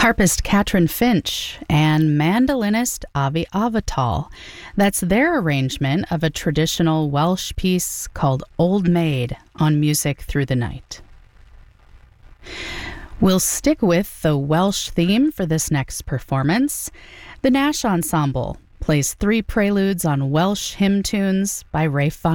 harpist Katrin Finch and mandolinist Avi Avital. That's their arrangement of a traditional Welsh piece called Old Maid on Music Through the Night. We'll stick with the Welsh theme for this next performance. The Nash Ensemble plays 3 preludes on Welsh hymn tunes by Rafe von